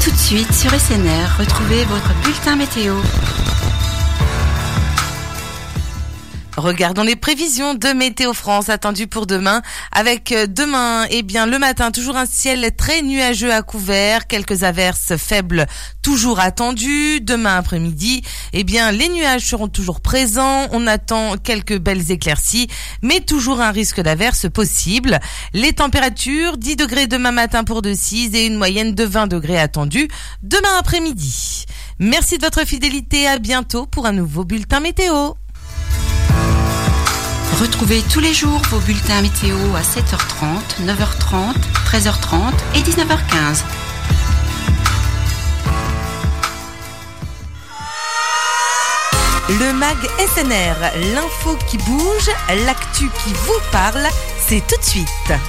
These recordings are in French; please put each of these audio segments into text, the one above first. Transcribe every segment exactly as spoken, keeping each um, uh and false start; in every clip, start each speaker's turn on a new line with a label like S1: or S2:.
S1: Tout de suite sur S N R, retrouvez votre bulletin météo.
S2: Regardons les prévisions de Météo France attendues pour demain. Avec demain, eh bien, le matin, toujours un ciel très nuageux à couvert, quelques averses faibles toujours attendues. Demain après-midi, eh bien, les nuages seront toujours présents. On attend quelques belles éclaircies, mais toujours un risque d'averse possible. Les températures, dix degrés demain matin pour Decize et une moyenne de vingt degrés attendue demain après-midi. Merci de votre fidélité. À bientôt pour un nouveau bulletin météo.
S1: Retrouvez tous les jours vos bulletins météo à sept heures trente, neuf heures trente, treize heures trente et dix-neuf heures quinze.
S2: Le mag S N R, l'info qui bouge, l'actu qui vous parle, c'est tout de suite.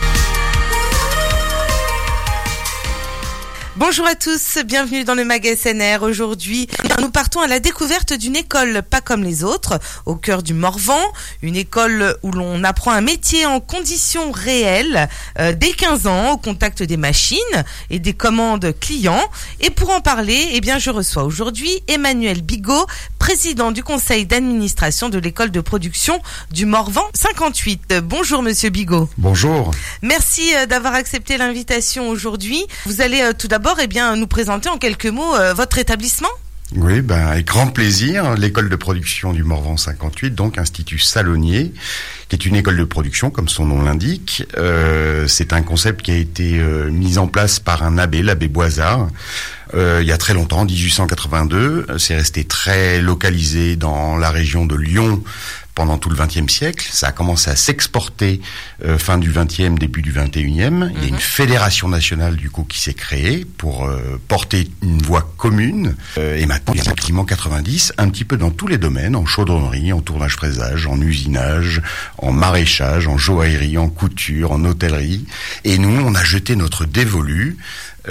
S2: Bonjour à tous, bienvenue dans le mag S N R. Aujourd'hui, nous partons à la découverte d'une école pas comme les autres, au cœur du Morvan, une école où l'on apprend un métier en conditions réelles, euh, dès quinze ans, au contact des machines et des commandes clients. Et pour en parler, eh bien, je reçois aujourd'hui Emmanuel Bigot, président du conseil d'administration de l'école de production du Morvan cinquante-huit. Bonjour Monsieur Bigot.
S3: Bonjour.
S2: Merci d'avoir accepté l'invitation aujourd'hui. Vous allez tout d'abord eh bien, nous présenter en quelques mots euh, votre établissement.
S3: Oui, ben, avec grand plaisir. L'école de production du Morvan cinquante-huit, donc Institut Salonier, qui est une école de production, comme son nom l'indique. Euh, c'est un concept qui a été euh, mis en place par un abbé, l'abbé Boisard, euh, il y a très longtemps, en dix-huit cent quatre-vingt-deux. C'est resté très localisé dans la région de Lyon pendant tout le vingtième siècle. Ça a commencé à s'exporter euh, fin du vingtième, début du vingt et unième. Mm-hmm. Il y a une fédération nationale du coup qui s'est créée pour euh, porter une voie commune. Euh, et maintenant, il y a pratiquement quatre-vingt-dix, un petit peu dans tous les domaines, en chaudronnerie, en tournage-fraisage, en usinage, en maraîchage, en joaillerie, en couture, en hôtellerie. Et nous, on a jeté notre dévolu